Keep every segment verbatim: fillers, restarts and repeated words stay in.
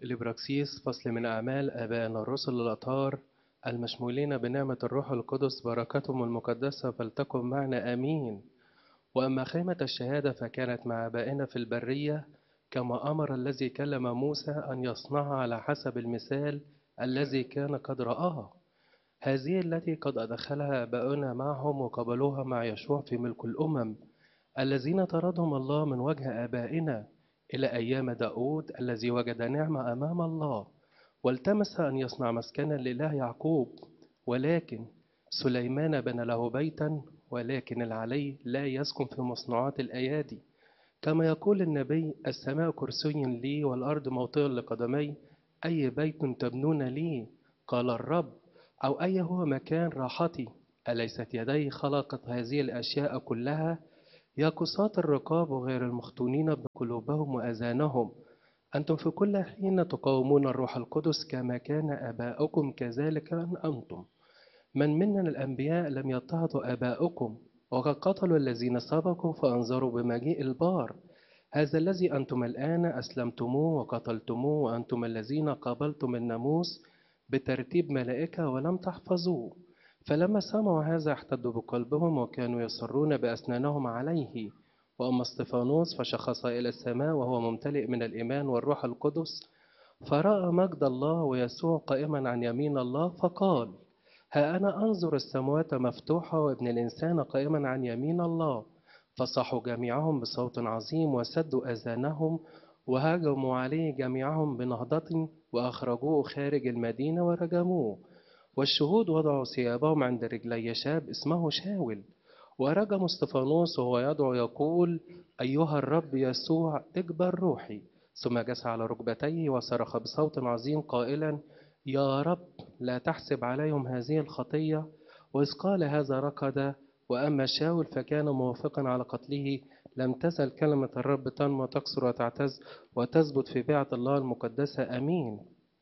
الإبراكسيس فصل من أعمال آبائنا الرسل الأطهار المشمولين بنعمة الروح القدس بركتهم المقدسة فلتكن معنا آمين. وأما خيمة الشهادة فكانت مع آبائنا في البرية كما أمر الذي كلم موسى أن يصنعها على حسب المثال الذي كان قد رآه. هذه التي قد أدخلها آباؤنا معهم وقبلوها مع يشوع في ملك الأمم الذين طردهم الله من وجه آبائنا إلى أيام داود الذي وجد نعمة أمام الله والتمس أن يصنع مسكنا لله يعقوب، ولكن سليمان بنى له بيتا ولكن العلي لا يسكن في مصنوعات الأيادي. كما يقول النبي: السماء كرسي لي والأرض موطئ لقدمي، أي بيت تبنون لي؟ قال الرب. أو أي هو مكان راحتي؟ أليست يدي خلقت هذه الأشياء كلها؟ يا قساة الرقاب وغير المختونين بقلوبهم وأذانهم، أنتم في كل حين تقاومون الروح القدس كما كان آباؤكم كذلك أنتم. من منا الأنبياء لم يضطهدوا آباؤكم وقد قتلوا الذين سبقوا فأنذروا بمجيء البار. هذا الذي أنتم الآن أسلمتموه وقتلتموه وأنتم الذين قابلتم الناموس بترتيب ملائكة ولم تحفظوه. فلما سمعوا هذا احتدوا بقلبهم وكانوا يصرون بأسنانهم عليه. وأما اسطفانوس فشخص إلى السماء وهو ممتلئ من الإيمان والروح القدس، فرأى مجد الله ويسوع قائما عن يمين الله فقال: ها أنا أنظر السماوات مفتوحة وابن الإنسان قائما عن يمين الله. فصحوا جميعهم بصوت عظيم وسدوا أذانهم وهجموا عليه جميعهم بنهضة وأخرجوه خارج المدينة ورجموه. والشهود وضعوا ثيابهم عند رجلي شاب اسمه شاول ورجموا اسطفانوس وهو يدعو يقول: أيها الرب يسوع اجبر روحي. ثم جس على ركبتيه وصرخ بصوت عظيم قائلا: يا رب لا تحسب عليهم هذه الخطية. وإذ قال هذا ركض. وأما شاول فكان موافقا على قتله. لم تزل كلمة الرب تنمو وتكثر وتعتز وتثبت في بيعة الله المقدسة. أمين.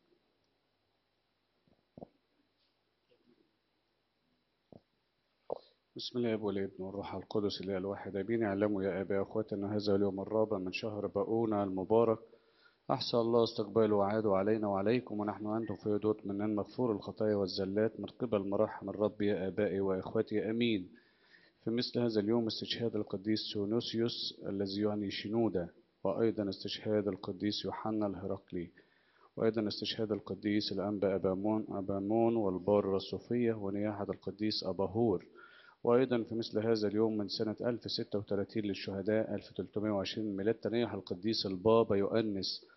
بسم الله والابن والروح القدس الاله الواحد امين. اعلموا يا اباء اخواتي ان هذا اليوم الرابع من شهر باؤنا المبارك احسن الله استقباله وعاده علينا وعليكم، ونحن انتم في هدوء منن مغفور الخطايا والزلات من قبل مراحم الرب يا ابائي واخواتي امين. في مثل هذا اليوم استشهاد القديس سونوسيوس الذي يعني شنودة، وايضا استشهاد القديس يوحنا الهرقلي، وايضا استشهاد القديس الانبا ابامون ابامون والبار الصوفيه ونياحه القديس اباهور. وأيضا في مثل هذا اليوم من سنة ألف وستة وثلاثين للشهداء ألف وثلاثمائة وعشرين ميلاد تنيح القديس البابا يؤنس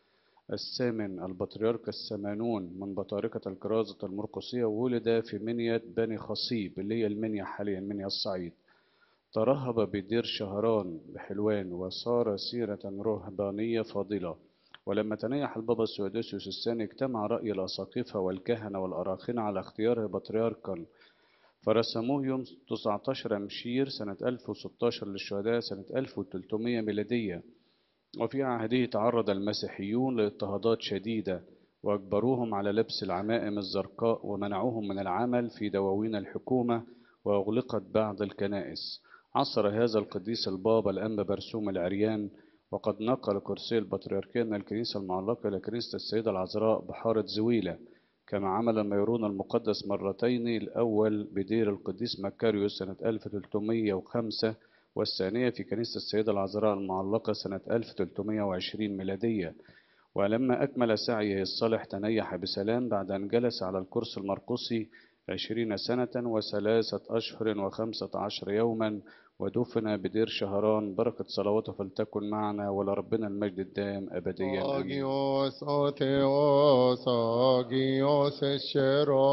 الثامن البطريرك الثمانون من بطاركة الكرازة المرقسية، ولد في منية بني خصيب اللي هي المنيا حاليا منيا الصعيد. ترهب بدير شهران بحلوان وصار سيرة رهبانية فاضلة. ولما تنيح البابا سودوسيوس الثاني اجتمع رأي الأساقفة والكهنة والأراخنة على اختياره بطريركا، فرسموه يوم تسعة عشر مشير سنة ألف وستة عشر للشهداء سنة ألف وثلاثمائة ميلادية. وفي عهده تعرض المسيحيون لاضطهادات شديدة وأجبروهم على لبس العمائم الزرقاء ومنعوهم من العمل في دواوين الحكومة وأغلقت بعض الكنائس. عصر هذا القديس البابا الأنبا برسوم العريان، وقد نقل كرسي البطريركية من الكنيسة المعلقة إلى كنيسة السيدة العذراء بحارة زويلة، كما عمل الميرون المقدس مرتين، الأول بدير القديس مكاريوس سنة ألف وثلاثمائة وخمسة والثانية في كنيسة السيدة العذراء المعلقة سنة ألف وثلاثمائة وعشرين ميلادية. ولما أكمل سعيه الصالح تنيح بسلام بعد أن جلس على الكرسي المرقسي عشرين سنة وثلاثة أشهر وخمسة عشر يوما، ودفن بدير شهران. بركة صلواته فلتكن معنا، ولربنا المجد الدائم أبديا آمين. Agios, Oteos, Agios, Eshero.